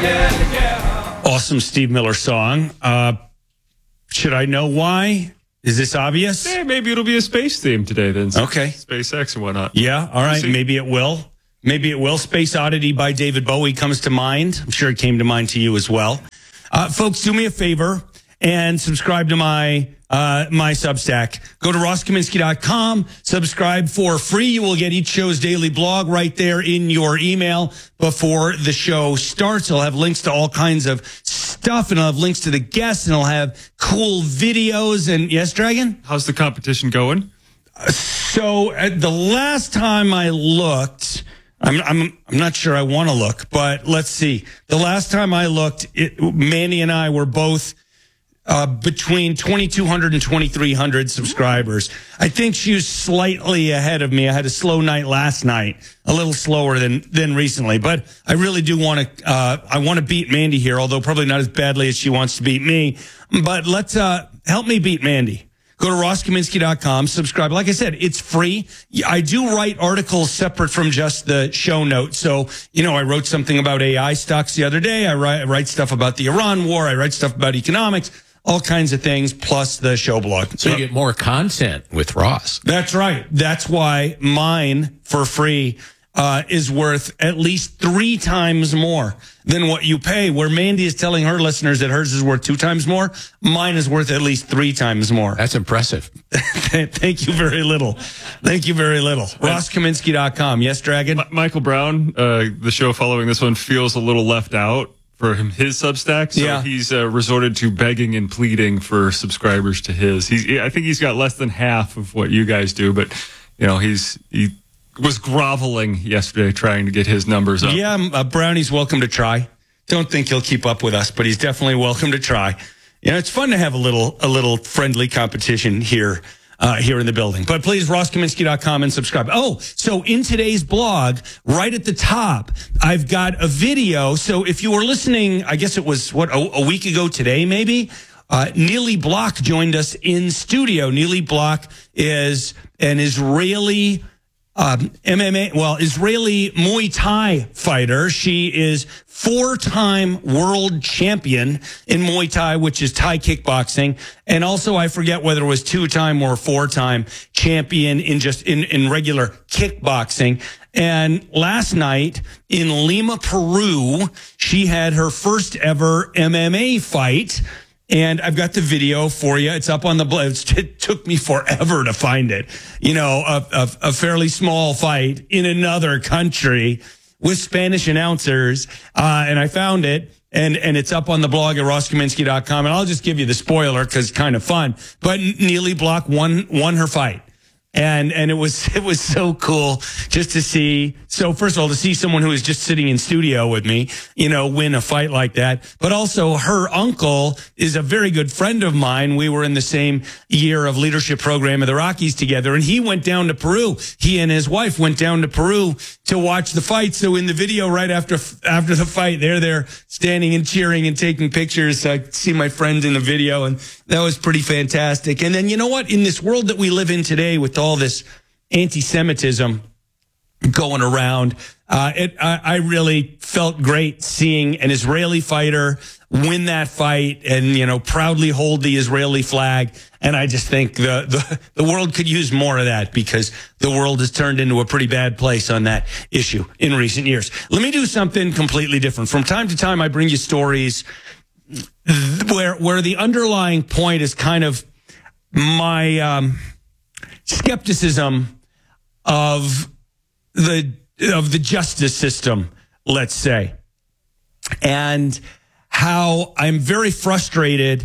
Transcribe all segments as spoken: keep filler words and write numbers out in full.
Awesome Steve Miller song. Uh, should I know why? Is this obvious? Yeah, maybe it'll be a space theme today then. Okay. SpaceX and whatnot. Yeah, all right. We'll maybe it will. Maybe it will. Space Oddity by David Bowie comes to mind. I'm sure it came to mind to you as well. Uh, folks, do me a favor and subscribe to my uh, my Substack. Go to ross kaminsky dot com, subscribe for free. You will get each show's daily blog right there in your email before the show starts. I'll have links to all kinds of stuff, and I'll have links to the guests, and I'll have cool videos. And yes, Dragon? How's the competition going? So uh, the last time I looked, I'm I'm I'm not sure I want to look, but let's see. The last time I looked, it, Mandy and I were both uh, between twenty-two hundred and twenty-three hundred subscribers. I think she was slightly ahead of me. I had a slow night last night, a little slower than than recently, but I really do want to. Uh, I want to beat Mandy here, although probably not as badly as she wants to beat me. But let's uh, help me beat Mandy. Go to ross kaminsky dot com, subscribe. Like I said, it's free. I do write articles separate from just the show notes. So, you know, I wrote something about A I stocks the other day. I write, I write stuff about the Iran war. I write stuff about economics, all kinds of things, plus the show blog. So you get more content with Ross. That's right. That's why mine for free uh, is worth at least three times more than what you pay. Where Mandy is telling her listeners that hers is worth two times more, mine is worth at least three times more. That's impressive. Thank you very little. Thank you very little. ross kaminsky dot com. Yes, Dragon? M- Michael Brown, uh, the show following this one, feels a little left out for him, his Substack. So yeah. he's uh, resorted to begging and pleading for subscribers to his. He's, I think he's got less than half of what you guys do, but, you know, he's... he. was groveling yesterday trying to get his numbers up. Yeah, uh, Brownie's welcome to try. Don't think he'll keep up with us, but he's definitely welcome to try. You know, it's fun to have a little a little friendly competition here uh, here in the building. But please, ross kaminsky dot com and subscribe. Oh, so in today's blog, right at the top, I've got a video. So if you were listening, I guess it was, what, a, a week ago today, maybe? Uh, Neely Block joined us in studio. Neely Block is an Israeli... Um, M M A, well, Israeli Muay Thai fighter. She is four-time world champion in Muay Thai, which is Thai kickboxing. And also, I forget whether it was two-time or four-time champion in just in, in regular kickboxing. And last night in Lima, Peru, she had her first ever M M A fight. And I've got the video for you. It's up on the blog. It took me forever to find it. You know, a, a, a fairly small fight in another country with Spanish announcers. Uh, and I found it. And, and it's up on the blog at ross kaminsky dot com. And I'll just give you the spoiler because it's kind of fun. But Neely Block won, won her fight. And, and it was, it was so cool just to see. So first of all, to see someone who is just sitting in studio with me, you know, win a fight like that. But also her uncle is a very good friend of mine. We were in the same year of leadership program of the Rockies together. And he went down to Peru. He and his wife went down to Peru to watch the fight. So in the video right after, after the fight, they're there standing and cheering and taking pictures. I see my friends in the video, and that was pretty fantastic. And then, you know what? In this world that we live in today with all this anti-Semitism going around, uh, it, I, I really felt great seeing an Israeli fighter win that fight and, you know, proudly hold the Israeli flag. And I just think the, the, the world could use more of that because the world has turned into a pretty bad place on that issue in recent years. Let me do something completely different. From time to time, I bring you stories where, where the underlying point is kind of my, um, skepticism of the of the justice system, let's say, and how I'm very frustrated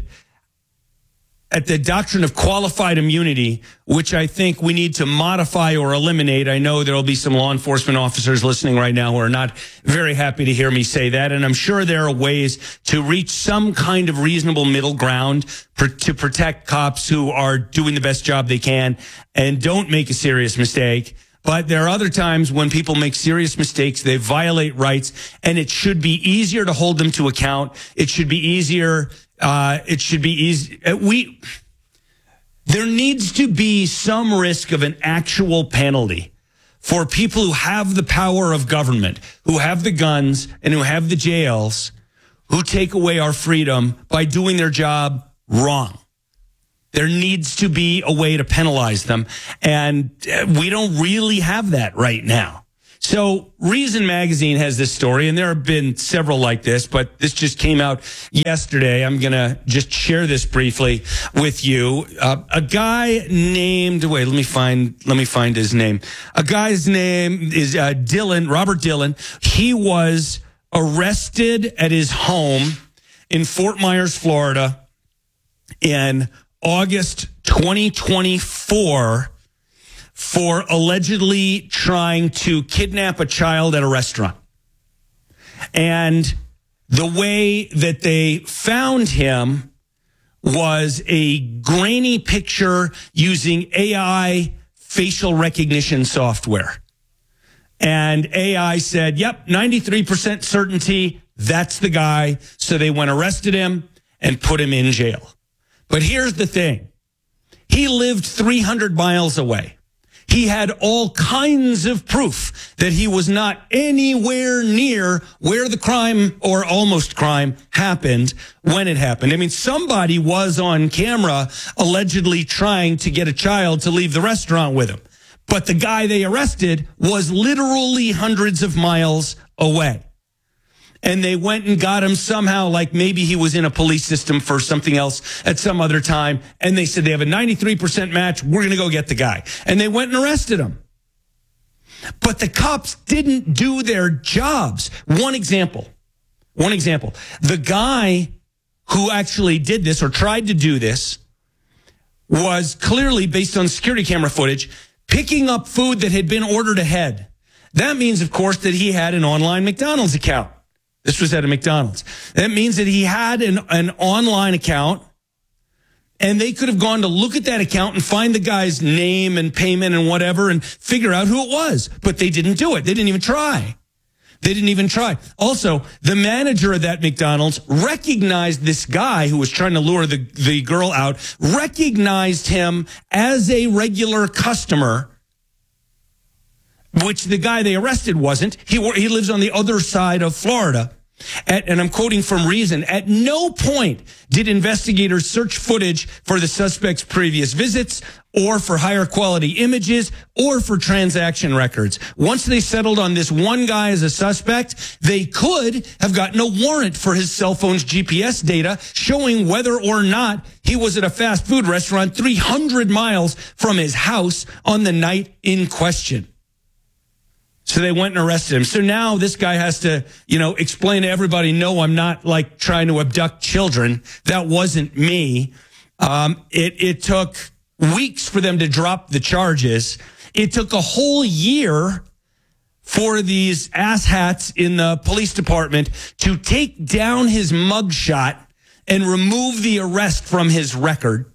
at the doctrine of qualified immunity, which I think we need to modify or eliminate. I know there will be some law enforcement officers listening right now who are not very happy to hear me say that, and I'm sure there are ways to reach some kind of reasonable middle ground for, to protect cops who are doing the best job they can and don't make a serious mistake. But there are other times when people make serious mistakes, they violate rights, and it should be easier to hold them to account. It should be easier. Uh, it should be easy. We, there needs to be some risk of an actual penalty for people who have the power of government, who have the guns and who have the jails, who take away our freedom by doing their job wrong. There needs to be a way to penalize them, and we don't really have that right now. So Reason Magazine has this story, and there have been several like this, but this just came out yesterday. I'm going to just share this briefly with you. Uh, a guy named, wait, let me find, let me find his name. A guy's name is uh, Dylan, Robert Dylan. He was arrested at his home in Fort Myers, Florida in August twenty twenty-four for allegedly trying to kidnap a child at a restaurant. And the way that they found him was a grainy picture using A I facial recognition software. And A I said, yep, ninety-three percent certainty, that's the guy. So they went arrested him and put him in jail. But here's the thing. He lived three hundred miles away. He had all kinds of proof that he was not anywhere near where the crime or almost crime happened when it happened. I mean, somebody was on camera allegedly trying to get a child to leave the restaurant with him. But the guy they arrested was literally hundreds of miles away. And they went and got him somehow, like maybe he was in a police system for something else at some other time. And they said they have a ninety-three percent match. We're going to go get the guy. And they went and arrested him. But the cops didn't do their jobs. One example, one example, the guy who actually did this or tried to do this was clearly, based on security camera footage, picking up food that had been ordered ahead. That means, of course, that he had an online McDonald's account. This was at a McDonald's. That means that he had an, an online account, and they could have gone to look at that account and find the guy's name and payment and whatever and figure out who it was. But they didn't do it. They didn't even try. They didn't even try. Also, the manager of that McDonald's recognized this guy who was trying to lure the, the girl out, recognized him as a regular customer, which the guy they arrested wasn't. He, he lives on the other side of Florida. At, and I'm quoting from Reason, at no point did investigators search footage for the suspect's previous visits or for higher quality images or for transaction records. Once they settled on this one guy as a suspect, they could have gotten a warrant for his cell phone's G P S data showing whether or not he was at a fast food restaurant three hundred miles from his house on the night in question. So they went and arrested him. So now this guy has to, you know, explain to everybody, no, I'm not like trying to abduct children. That wasn't me. Um, it, it took weeks for them to drop the charges. It took a whole year for these asshats in the police department to take down his mugshot and remove the arrest from his record.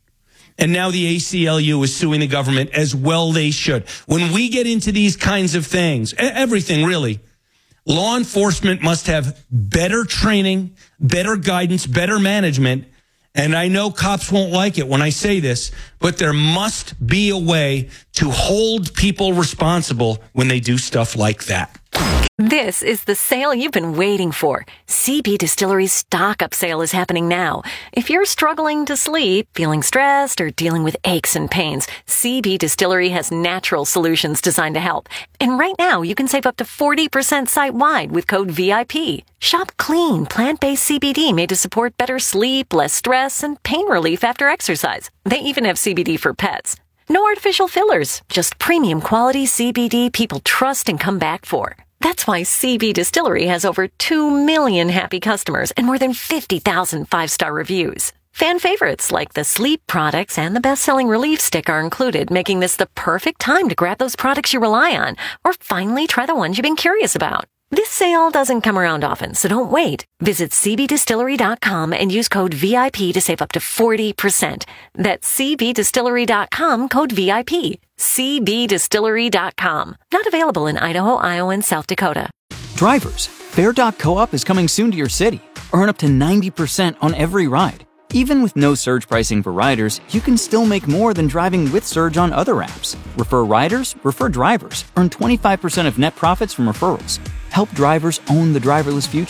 And now the A C L U is suing the government, as well they should. When we get into these kinds of things, everything really, law enforcement must have better training, better guidance, better management. And I know cops won't like it when I say this, but there must be a way to hold people responsible when they do stuff like that. This is the sale you've been waiting for. C B Distillery's stock up sale is happening now. If you're struggling to sleep, feeling stressed, or dealing with aches and pains, C B Distillery has natural solutions designed to help. And right now, you can save up to forty percent site-wide with code V I P. Shop clean, plant-based C B D made to support better sleep, less stress, and pain relief after exercise. They even have C B D for pets. No artificial fillers, just premium quality C B D people trust and come back for. That's why C B Distillery has over two million happy customers and more than fifty thousand five-star reviews. Fan favorites like the sleep products and the best-selling relief stick are included, making this the perfect time to grab those products you rely on or finally try the ones you've been curious about. This sale doesn't come around often, so don't wait. Visit C B distillery dot com and use code V I P to save up to forty percent. That's C B distillery dot com, code V I P. C B distillery dot com. Not available in Idaho, Iowa, and South Dakota. Drivers, Fair Doc Co-op is coming soon to your city. Earn up to ninety percent on every ride. Even with no surge pricing for riders, you can still make more than driving with Surge on other apps. Refer riders, refer drivers. Earn twenty-five percent of net profits from referrals. Help drivers own the driverless future.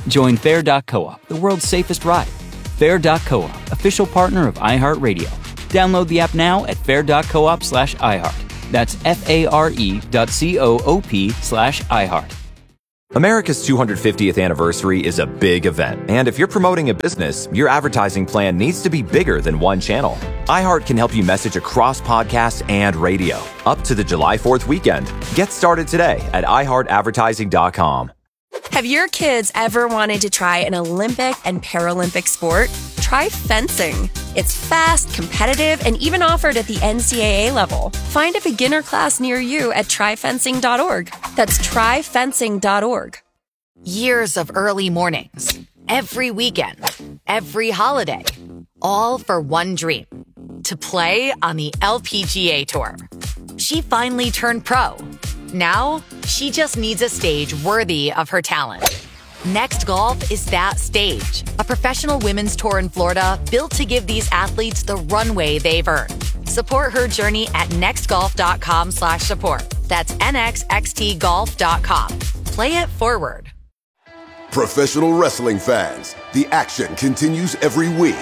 Join Fair dot coop, the world's safest ride. Fair dot coop, official partner of iHeartRadio. Download the app now at fair dot coop slash iHeart. That's F-A-R-E dot C-O-O-P slash iHeart. America's two hundred fiftieth anniversary is a big event, and if you're promoting a business, your advertising plan needs to be bigger than one channel. iHeart can help you message across podcast and radio, up to the July fourth weekend. Get started today at i heart advertising dot com. Have your kids ever wanted to try an Olympic and Paralympic sport? Try fencing. It's fast, competitive, and even offered at the N C double A level. Find a beginner class near you at try fencing dot org. That's try fencing dot org. Years of early mornings, every weekend, every holiday, all for one dream, to play on the L P G A Tour. She finally turned pro. Now, she just needs a stage worthy of her talent. Next Golf is that stage, a professional women's tour in Florida built to give these athletes the runway they've earned. Support her journey at next golf dot com slash support. That's N X X T golf dot com. Play it forward. Professional wrestling fans, the action continues every week.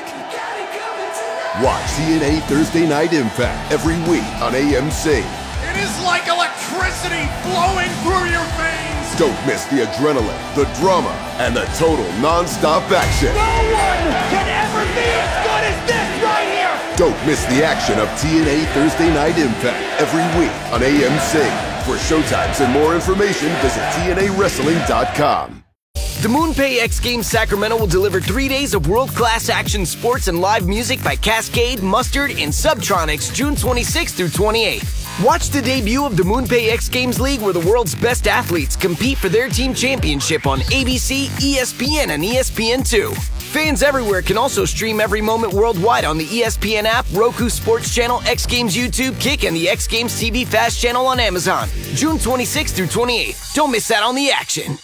Watch T N A Thursday Night Impact every week on A M C. It is like electricity flowing through your veins. Don't miss the adrenaline, the drama, and the total non-stop action. No one can ever be as good as this right here. Don't miss the action of T N A Thursday Night Impact every week on A M C. For showtimes and more information, visit T N A wrestling dot com. The MoonPay X Games Sacramento will deliver three days of world-class action sports and live music by Cascade, Mustard, and Subtronics June twenty-sixth through twenty-eighth. Watch the debut of the MoonPay X Games League, where the world's best athletes compete for their team championship on A B C, E S P N, and E S P N two. Fans everywhere can also stream every moment worldwide on the E S P N app, Roku Sports Channel, X Games YouTube, Kick, and the X Games T V Fast Channel on Amazon. June twenty-sixth through twenty-eighth. Don't miss out on the action.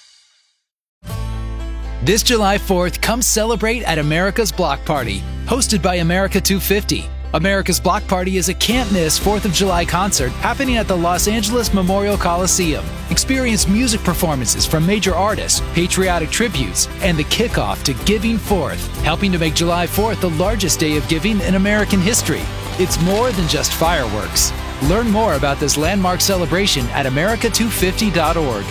This July fourth, come celebrate at America's Block Party, hosted by America two fifty. America's Block Party is a can't-miss fourth of July concert happening at the Los Angeles Memorial Coliseum. Experience music performances from major artists, patriotic tributes, and the kickoff to Giving Fourth, helping to make July fourth the largest day of giving in American history. It's more than just fireworks. Learn more about this landmark celebration at america two fifty dot org.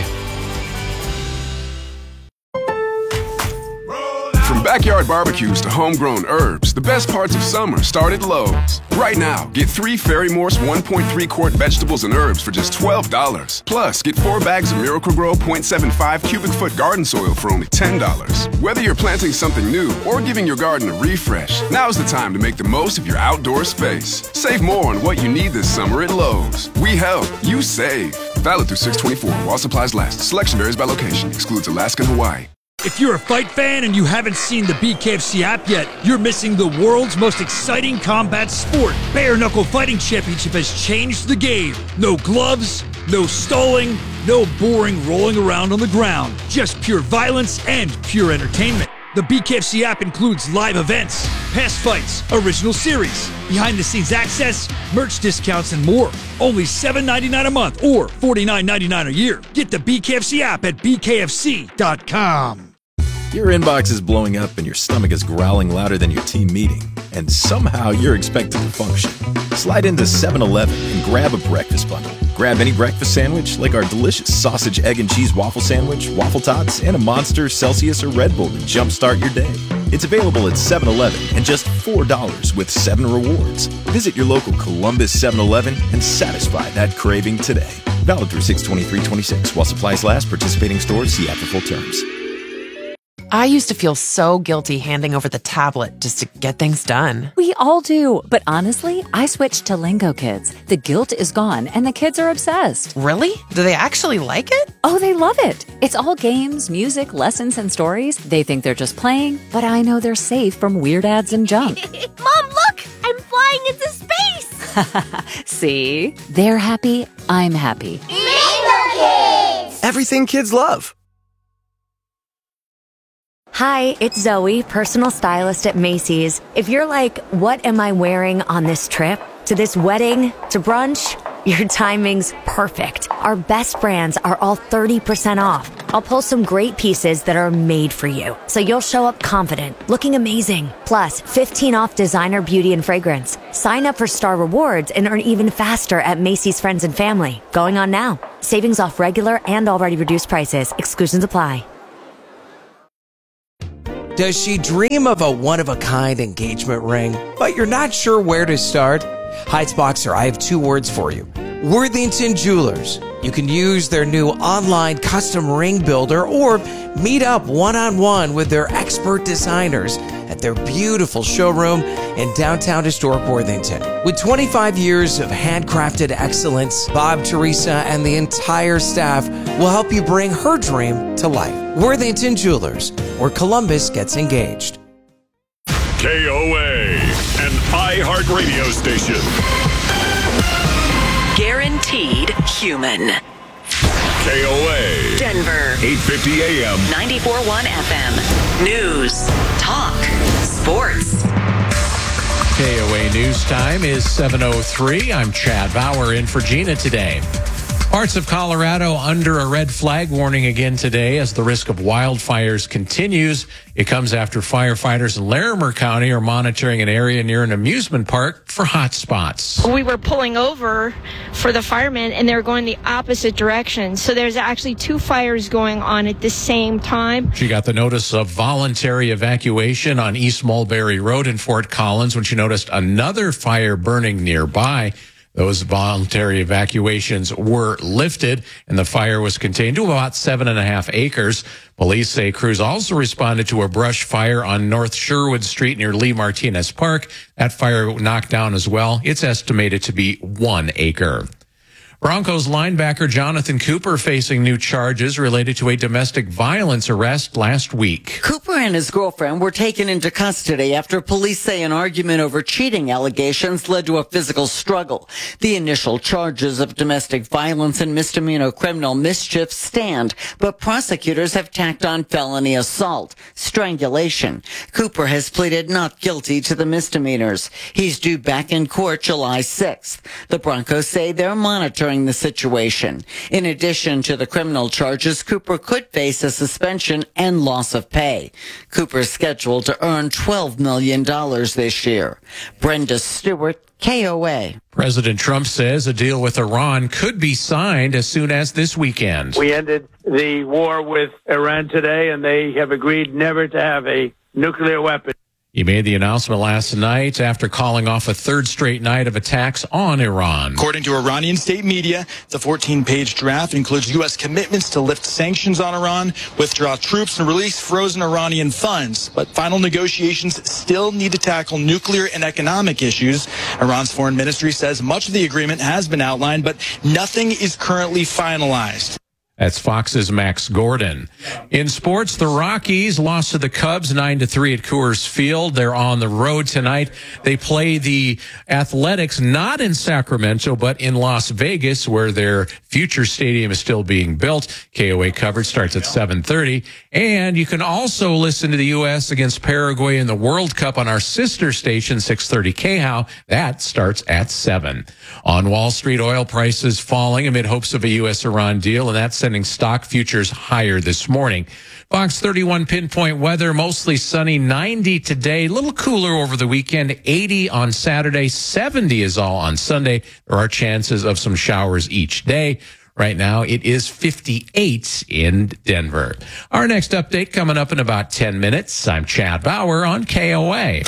From backyard barbecues to homegrown herbs, the best parts of summer start at Lowe's. Right now, get three Ferry Morse one point three quart vegetables and herbs for just twelve dollars. Plus, get four bags of Miracle-Gro point seven five cubic foot garden soil for only ten dollars. Whether you're planting something new or giving your garden a refresh, now's the time to make the most of your outdoor space. Save more on what you need this summer at Lowe's. We help, you save. Valid through six twenty-four while supplies last. Selection varies by location. Excludes Alaska and Hawaii. If you're a fight fan and you haven't seen the B K F C app yet, you're missing the world's most exciting combat sport. Bare Knuckle Fighting Championship has changed the game. No gloves, no stalling, no boring rolling around on the ground. Just pure violence and pure entertainment. The B K F C app includes live events, past fights, original series, behind-the-scenes access, merch discounts, and more. Only seven ninety-nine a month or forty-nine ninety-nine a year. Get the B K F C app at b k f c dot com. Your inbox is blowing up and your stomach is growling louder than your team meeting, and somehow you're expected to function. Slide into seven eleven and grab a breakfast bundle. Grab any breakfast sandwich like our delicious sausage, egg, and cheese waffle sandwich, waffle tots, and a Monster, Celsius, or Red Bull to jumpstart your day. It's available at seven eleven and just four dollars with seven rewards. Visit your local Columbus seven eleven and satisfy that craving today. Valid through six twenty-three twenty-six. While supplies last, participating stores, see app for full terms. I used to feel so guilty handing over the tablet just to get things done. We all do. But honestly, I switched to Lingo Kids. The guilt is gone and the kids are obsessed. Really? Do they actually like it? Oh, they love it. It's all games, music, lessons, and stories. They think they're just playing, but I know they're safe from weird ads and junk. Mom, look! I'm flying into space! See? They're happy. I'm happy. Lingo Kids! Everything kids love. Hi, it's Zoe, personal stylist at Macy's. If you're like, what am I wearing on this trip? To this wedding? To brunch? Your timing's perfect. Our best brands are all thirty percent off. I'll pull some great pieces that are made for you, so you'll show up confident, looking amazing. Plus, fifteen off designer beauty and fragrance. Sign up for Star Rewards and earn even faster at Macy's Friends and Family. Going on now. Savings off regular and already reduced prices. Exclusions apply. Does she dream of a one-of-a-kind engagement ring, but you're not sure where to start? Heights Boxer, I have two words for you. Worthington Jewelers. You can use their new online custom ring builder or meet up one-on-one with their expert designers at their beautiful showroom in downtown historic Worthington. With twenty-five years of handcrafted excellence, Bob, Teresa, and the entire staff will help you bring her dream to life. Worthington Jewelers, where Columbus gets engaged. K O A, an iHeartRadio station. Guaranteed human. K O A. Denver. eight fifty A M. ninety-four point one F M. News. Talk. Sports. K O A News Time is seven oh three. I'm Chad Bauer in for Gina today. Parts of Colorado under a red flag warning again today as the risk of wildfires continues. It comes after firefighters in Larimer County are monitoring an area near an amusement park for hot spots. We were pulling over for the firemen, and they were going the opposite direction. So there's actually two fires going on at the same time. She got the notice of voluntary evacuation on East Mulberry Road in Fort Collins when she noticed another fire burning nearby. Those voluntary evacuations were lifted, and the fire was contained to about seven and a half acres. Police say crews also responded to a brush fire on North Sherwood Street near Lee Martinez Park. That fire knocked down as well. It's estimated to be one acre. Broncos linebacker Jonathan Cooper facing new charges related to a domestic violence arrest last week. Cooper and his girlfriend were taken into custody after police say an argument over cheating allegations led to a physical struggle. The initial charges of domestic violence and misdemeanor criminal mischief stand, but prosecutors have tacked on felony assault, strangulation. Cooper has pleaded not guilty to the misdemeanors. He's due back in court July sixth. The Broncos say they're monitoring the situation. In addition to the criminal charges, Cooper could face a suspension and loss of pay. Cooper's scheduled to earn twelve million dollars this year. Brenda Stewart, K O A. President Trump says a deal with Iran could be signed as soon as this weekend. We ended the war with Iran today, and they have agreed never to have a nuclear weapon. He made the announcement last night after calling off a third straight night of attacks on Iran. According to Iranian state media, the fourteen-page draft includes U S commitments to lift sanctions on Iran, withdraw troops, and release frozen Iranian funds. But final negotiations still need to tackle nuclear and economic issues. Iran's foreign ministry says much of the agreement has been outlined, but nothing is currently finalized. That's Fox's Max Gordon. In sports, the Rockies lost to the Cubs nine to three at Coors Field. They're on the road tonight. They play the Athletics not in Sacramento, but in Las Vegas, where their future stadium is still being built. K O A coverage starts at seven thirty. And you can also listen to the U S against Paraguay in the World Cup on our sister station, six thirty K H O W. That starts at seven. On Wall Street, oil prices falling amid hopes of a U S Iran deal, and that's sending stock futures higher this morning. Fox thirty-one pinpoint weather, mostly sunny, ninety today, a little cooler over the weekend, eighty on Saturday, seventy is all on Sunday. There are chances of some showers each day. Right now, it is fifty-eight in Denver. Our next update coming up in about ten minutes. I'm Chad Bauer on K O A.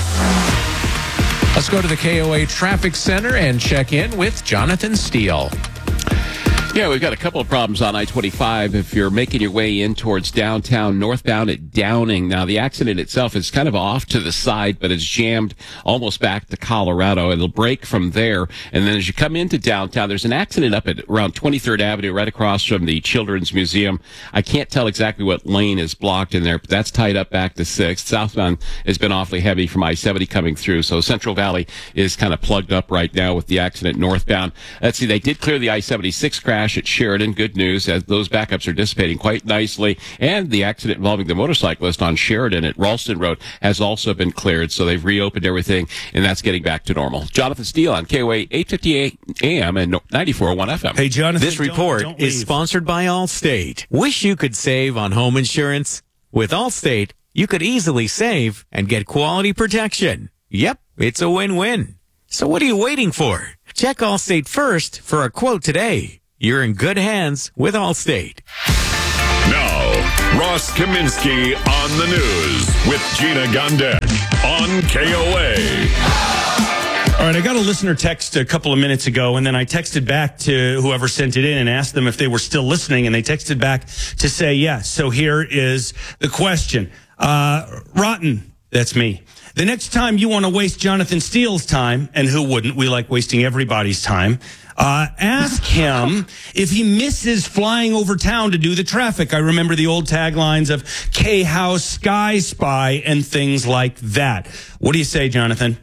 Let's go to the K O A Traffic Center and check in with Jonathan Steele. Yeah, we've got a couple of problems on I twenty-five if you're making your way in towards downtown, northbound at Downing. Now, the accident itself is kind of off to the side, but it's jammed almost back to Colorado. It'll break from there. And then as you come into downtown, there's an accident up at around twenty-third Avenue, right across from the Children's Museum. I can't tell exactly what lane is blocked in there, but that's tied up back to sixth. Southbound has been awfully heavy from I seventy coming through. So Central Valley is kind of plugged up right now with the accident northbound. Let's see, they did clear the I seventy-six crash crash at Sheridan. Good news, as those backups are dissipating quite nicely. And the accident involving the motorcyclist on Sheridan at Ralston Road has also been cleared. So they've reopened everything, and that's getting back to normal. Jonathan Steele on K O A eight fifty-eight A M and ninety-four point one F M. Hey, Jonathan. This report don't, don't is sponsored by Allstate. Wish you could save on home insurance? With Allstate, you could easily save and get quality protection. Yep, it's a win-win. So what are you waiting for? Check Allstate first for a quote today. You're in good hands with Allstate. Now, Ross Kaminsky on the news with Gina Gondek on K O A. All right, I got a listener text a couple of minutes ago, and then I texted back to whoever sent it in and asked them if they were still listening, and they texted back to say yes. So here is the question. Uh, Rotten, that's me. The next time you want to waste Jonathan Steele's time, and who wouldn't? We like wasting everybody's time. Uh, ask him if he misses flying over town to do the traffic. I remember the old taglines of K-House, Sky Spy, and things like that. What do you say, Jonathan?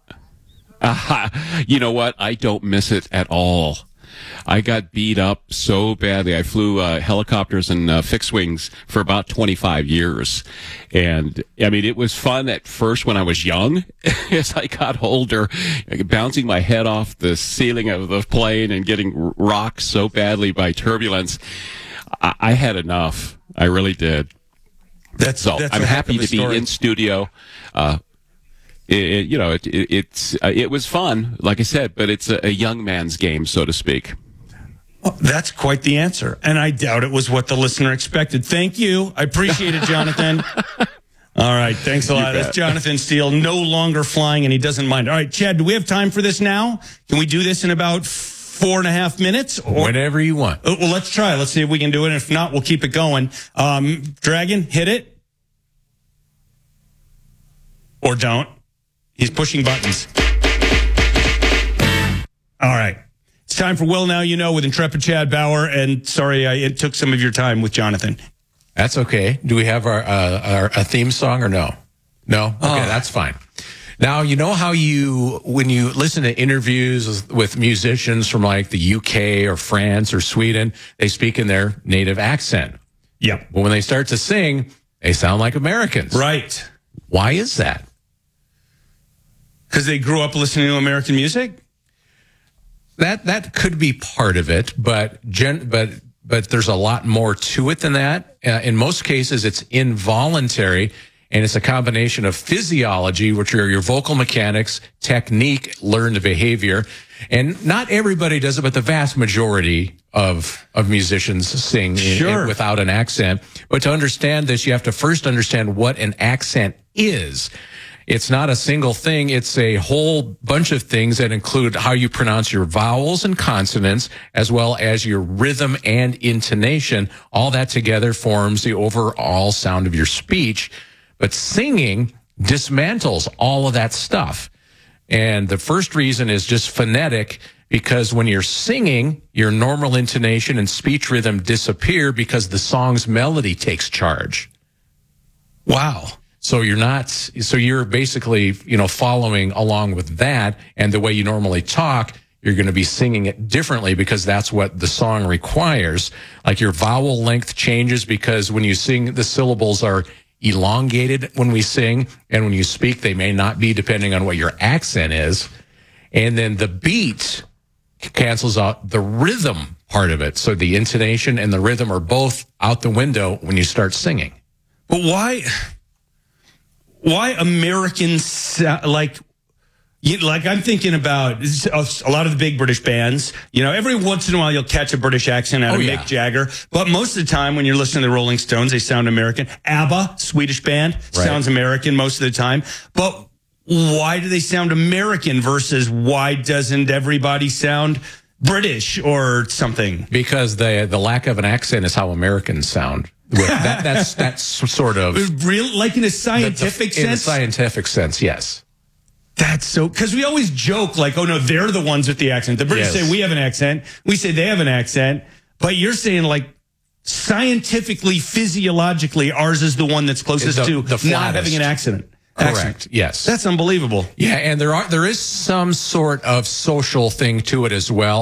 Uh, you know what? I don't miss it at all. I got beat up so badly. I flew uh, helicopters and uh, fixed wings for about twenty-five years. And, I mean, it was fun at first when I was young. As I got older, bouncing my head off the ceiling of the plane and getting rocked so badly by turbulence, I, I had enough. I really did. That's, so that's I'm happy to be story. in studio. Uh, It, it, you know, it, it, it's uh, it was fun, like I said, but it's a, a young man's game, so to speak. Well, that's quite the answer, and I doubt it was what the listener expected. Thank you. I appreciate it, Jonathan. All right, thanks a lot. That's Jonathan Steele, no longer flying, and he doesn't mind. All right, Chad, do we have time for this now? Can we do this in about four and a half minutes? Or, Whenever you want. Uh, well, let's try. Let's see if we can do it. If not, we'll keep it going. Um, Dragon, hit it. Or don't. He's pushing buttons. All right. It's time for Will Now You Know with Intrepid Chad Bauer. And sorry, I, it took some of your time with Jonathan. That's okay. Do we have our, uh, our a theme song or no? No? Okay, Oh. that's fine. Now, you know how you, when you listen to interviews with musicians from like the U K or France or Sweden, they speak in their native accent. Yep. But when they start to sing, they sound like Americans. Right. Why is that? Because they grew up listening to American music? That that could be part of it, but gen, but but there's a lot more to it than that. Uh, in most cases, it's involuntary, and it's a combination of physiology, which are your vocal mechanics, technique, learned behavior, and not everybody does it, but the vast majority of of musicians sing in, Sure. in, without an accent. But to understand this, you have to first understand what an accent is. It's not a single thing. It's a whole bunch of things that include how you pronounce your vowels and consonants, as well as your rhythm and intonation. All that together forms the overall sound of your speech. But singing dismantles all of that stuff. And the first reason is just phonetic, because when you're singing, your normal intonation and speech rhythm disappear because the song's melody takes charge. Wow. So you're not, so you're basically, you know, following along with that. And the way you normally talk, you're going to be singing it differently because that's what the song requires. Like your vowel length changes because when you sing, the syllables are elongated when we sing. And when you speak, they may not be, depending on what your accent is. And then the beat cancels out the rhythm part of it. So the intonation and the rhythm are both out the window when you start singing. But why... Why Americans, like, you, like I'm thinking about a lot of the big British bands, you know, every once in a while you'll catch a British accent out Oh, of yeah. Mick Jagger. But most of the time when you're listening to the Rolling Stones, they sound American. ABBA, Swedish band, Right. sounds American most of the time. But why do they sound American versus why doesn't everybody sound British or something? Because the the lack of an accent is how Americans sound. With that, that's that's sort of Real, like in a scientific in a sense? scientific sense, yes. That's so, because we always joke like, oh no, they're the ones with the accent. The British Yes. say we have an accent. We say they have an accent. But you're saying like scientifically, physiologically, ours is the one that's closest The- to the not flattest. having an accent. Correct. Accent. Yes. That's unbelievable. Yeah, and there are there is some sort of social thing to it as well.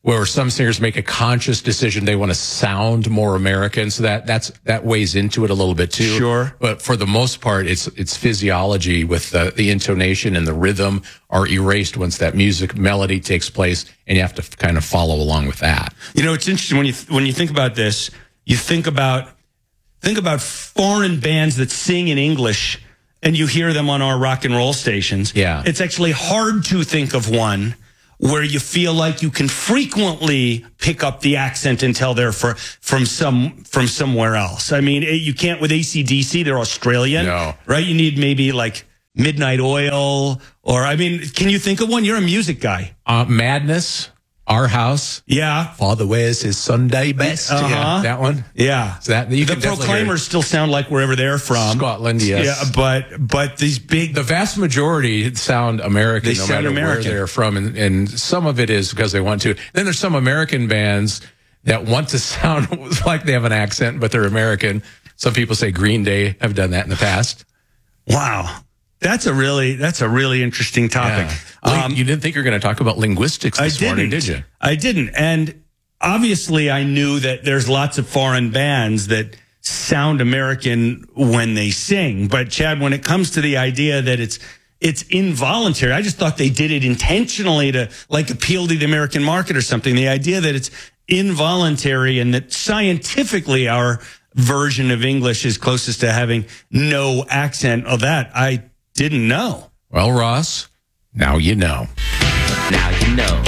where some singers make a conscious decision they want to sound more American, so that that's that weighs into it a little bit too. Sure. But for the most part, it's it's physiology with the, the intonation and the rhythm are erased once that music melody takes place, and you have to kind of follow along with that. You know, it's interesting when you when you think about this. You think about think about foreign bands that sing in English, and you hear them on our rock and roll stations. Yeah, it's actually hard to think of one where you feel like you can frequently pick up the accent and tell they're for, from some from somewhere else. I mean, you can't with A C D C. They're Australian, no. right? You need maybe like Midnight Oil, or I mean, can you think of one? You're a music guy. Uh, Madness. Our House. Yeah. Father wears his Sunday best. Uh-huh. Yeah, that one. Yeah. So that, you the can Proclaimers still sound like wherever they're from. Scotland, yes. Yeah, but but these big... The vast majority sound American they no sound matter American. where they're from. And, and some of it is because they want to. Then there's some American bands that want to sound like they have an accent, but they're American. Some people say Green Day have done that in the past. Wow. That's a really that's a really interesting topic. Yeah. Um, you didn't think you were going to talk about linguistics this I morning, didn't. did you? I didn't. And obviously I knew that there's lots of foreign bands that sound American when they sing. But Chad, when it comes to the idea that it's it's involuntary, I just thought they did it intentionally to like appeal to the American market or something. The idea that it's involuntary and that scientifically our version of English is closest to having no accent of that, I didn't know. Well, Ross, now you know. Now you know.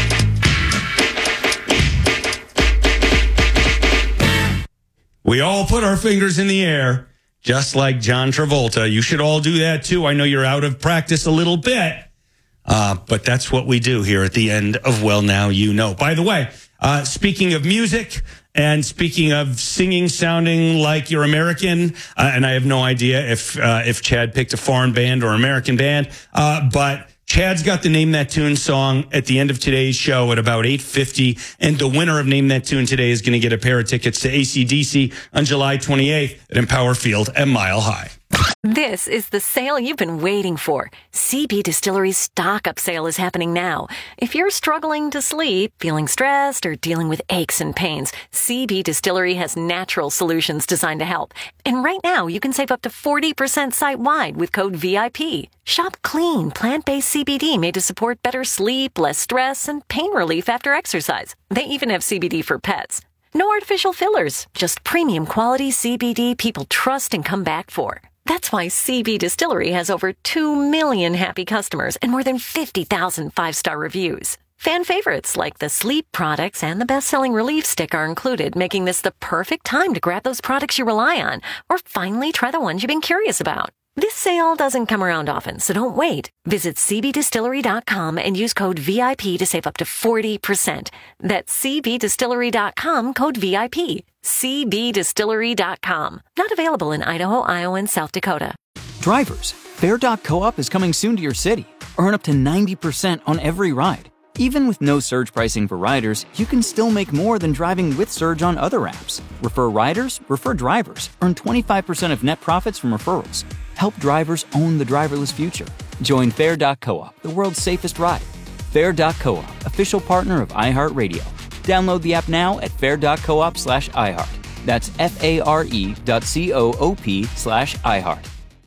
We all put our fingers in the air, just like John Travolta. You should all do that too. I know you're out of practice a little bit, uh, but that's what we do here at the end of Well, Now You Know. By the way, uh, speaking of music, and speaking of singing, sounding like you're American, uh, and I have no idea if uh, if Chad picked a foreign band or American band, uh, but Chad's got the Name That Tune song at the end of today's show at about eight fifty, and the winner of Name That Tune today is going to get a pair of tickets to A C D C on July twenty-eighth at Empower Field at Mile High. This is the sale you've been waiting for. C B Distillery's stock-up sale is happening now. If you're struggling to sleep, feeling stressed, or dealing with aches and pains, C B Distillery has natural solutions designed to help. And right now, you can save up to forty percent site-wide with code V I P. Shop clean, plant-based C B D made to support better sleep, less stress, and pain relief after exercise. They even have C B D for pets. No artificial fillers, just premium quality C B D people trust and come back for. That's why C B Distillery has over two million happy customers and more than fifty thousand five-star reviews. Fan favorites like the sleep products and the best-selling Relief Stick are included, making this the perfect time to grab those products you rely on or finally try the ones you've been curious about. This sale doesn't come around often, so don't wait. Visit C B distillery dot com and use code V I P to save up to forty percent. That's C B distillery dot com, code V I P. C B distillery dot com. Not available in Idaho, Iowa, and South Dakota. Drivers, Fair Doc Co-op is coming soon to your city. Earn up to ninety percent on every ride. Even with no surge pricing for riders, you can still make more than driving with Surge on other apps. Refer riders, refer drivers. Earn twenty-five percent of net profits from referrals. Help drivers own the driverless future. Join Fair Doc Co-op, the world's safest ride. Fair Doc Co-op, official partner of iHeartRadio. Download the app now at fair.coop slash iHeart. That's F-A-R-E dot C-O-O-P slash iHeart.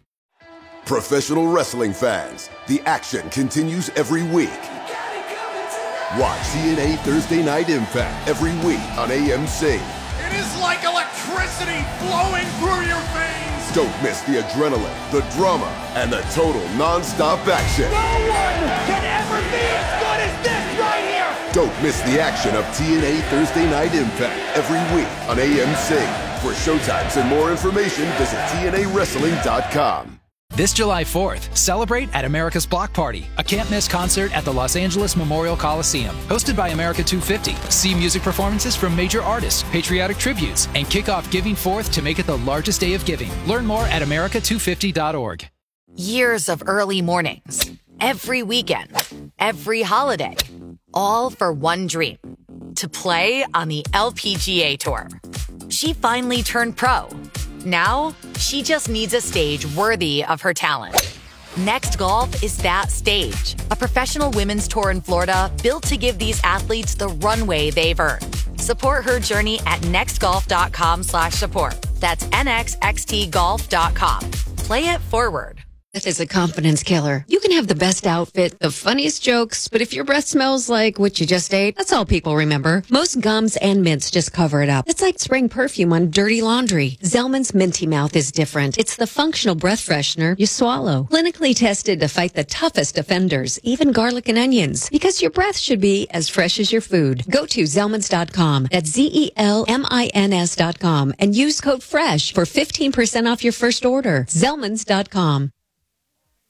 Professional wrestling fans, the action continues every week. Watch T N A Thursday Night Impact every week on A M C. It is like electricity flowing through your veins. Don't miss the adrenaline, the drama, and the total non-stop action. No one can ever be as good as this right here. Don't miss the action of T N A Thursday Night Impact every week on A M C. For showtimes and more information, visit T N A wrestling dot com. This July fourth, celebrate at America's Block Party, a can't-miss concert at the Los Angeles Memorial Coliseum. Hosted by America two fifty. See music performances from major artists, patriotic tributes, and kick off Giving Forth to make it the largest day of giving. Learn more at America two fifty dot org. Years of early mornings, every weekend, every holiday, all for one dream, to play on the L P G A Tour. She finally turned pro. Now, she just needs a stage worthy of her talent. Next Golf is that stage. A professional women's tour in Florida built to give these athletes the runway they've earned. Support her journey at nextgolf.com slash support. That's N X X T golf dot com. Play it forward. That is a confidence killer. You can have the best outfit, the funniest jokes, but if your breath smells like what you just ate, that's all people remember. Most gums and mints just cover it up. It's like spraying perfume on dirty laundry. Zellman's Minty Mouth is different. It's the functional breath freshener you swallow. Clinically tested to fight the toughest offenders, even garlic and onions. Because your breath should be as fresh as your food. Go to Zellmans dot com. That's Z E L M I N S dot com and use code FRESH for fifteen percent off your first order. Zellmans dot com.